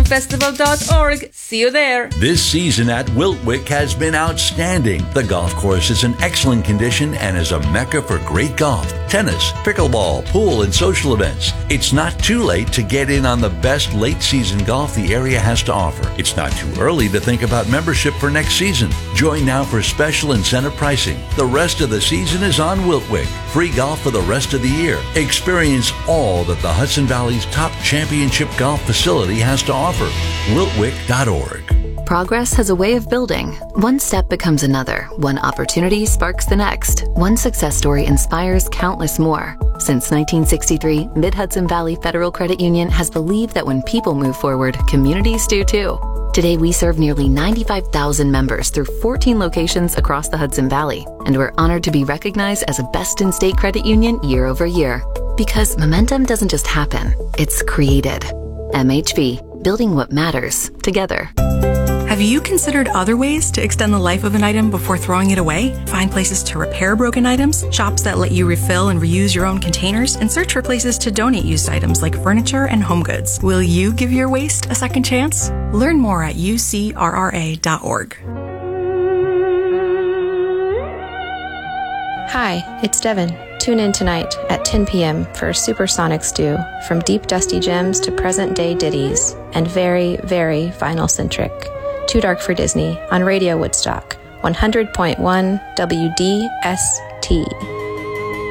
golffestival.org. See you there. This season at Wiltwyck has been outstanding. The golf course is in excellent condition and is a mecca for great golf, tennis, pickleball, pool, and social events. It's not too late to get in on the best late season golf the area has to offer. It's not too early to think about membership for next season. Join now for special incentive pricing. The rest of the season is on Wiltwyck. Free golf for the rest of the year. Experience all that the Hudson Valley's top championship golf facility has to offer. Wiltwyck.org. Progress has a way of building. One step becomes another. One opportunity sparks the next. One success story inspires countless more. Since 1963, Mid-Hudson Valley Federal Credit Union has believed that when people move forward, communities do too. Today, we serve nearly 95,000 members through 14 locations across the Hudson Valley, and we're honored to be recognized as a best-in-state credit union year over year. Because momentum doesn't just happen, it's created. MHV, building what matters together. Have you considered other ways to extend the life of an item before throwing it away? Find places to repair broken items, shops that let you refill and reuse your own containers, and search for places to donate used items like furniture and home goods. Will you give your waste a second chance? Learn more at ucrra.org. Hi, it's Devin. Tune in tonight at 10 p.m. for Supersonic Stew, from deep dusty gems to present-day ditties, and very, very vinyl-centric. Too Dark for Disney on Radio Woodstock, 100.1 WDST.